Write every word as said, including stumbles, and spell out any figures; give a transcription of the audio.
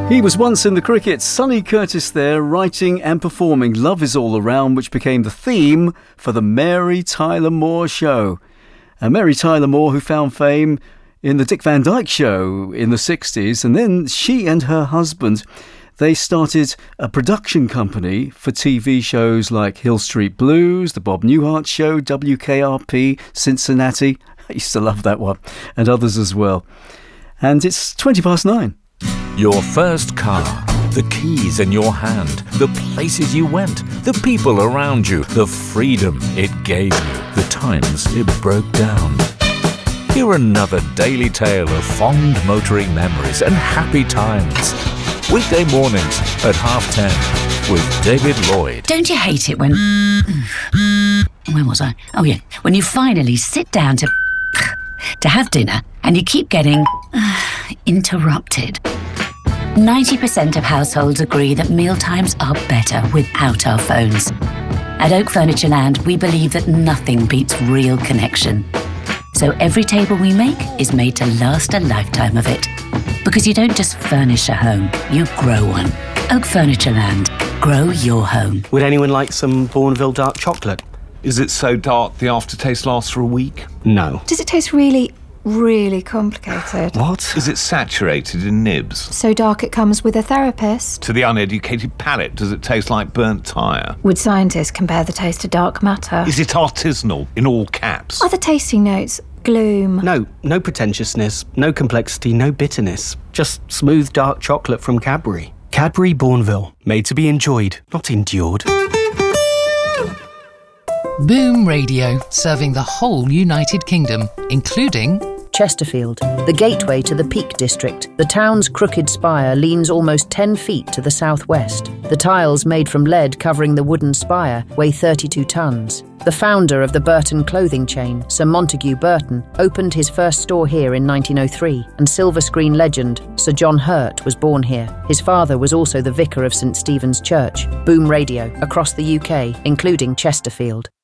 He was once in the cricket. Sonny Curtis there, writing and performing Love Is All Around, which became the theme for the Mary Tyler Moore Show. And Mary Tyler Moore, who found fame in the Dick Van Dyke Show in the sixties, and then she and her husband, they started a production company for T V shows like Hill Street Blues, The Bob Newhart Show, W K R P, Cincinnati. I used to love that one, and others as well. And it's twenty past nine. Your first car, the keys in your hand, the places you went, the people around you, the freedom it gave you, the times it broke down. Hear another daily tale of fond motoring memories and happy times. Weekday mornings at half ten with David Lloyd. Don't you hate it when... Where was I? Oh, yeah. When you finally sit down to... to have dinner and you keep getting... interrupted. ninety percent of households agree that mealtimes are better without our phones. At Oak Furniture Land, we believe that nothing beats real connection. So every table we make is made to last a lifetime of it. Because you don't just furnish a home, you grow one. Oak Furniture Land. Grow your home. Would anyone like some Bourneville dark chocolate? Is it so dark the aftertaste lasts for a week? No. Does it taste really, really complicated? What? Is it saturated in nibs? So dark it comes with a therapist? To the uneducated palate, does it taste like burnt tyre? Would scientists compare the taste to dark matter? Is it artisanal, in all caps? Are the tasting notes gloom? No, no pretentiousness, no complexity, no bitterness. Just smooth dark chocolate from Cadbury. Cadbury Bourneville, made to be enjoyed, not endured. Boom Radio, serving the whole United Kingdom, including Chesterfield, the gateway to the Peak District. The town's crooked spire leans almost ten feet to the southwest. The tiles made from lead covering the wooden spire weigh thirty-two tons. The founder of the Burton clothing chain, Sir Montague Burton, opened his first store here in nineteen oh three, and silver screen legend Sir John Hurt was born here. His father was also the vicar of St Stephen's Church. Boom Radio, across the U K, including Chesterfield.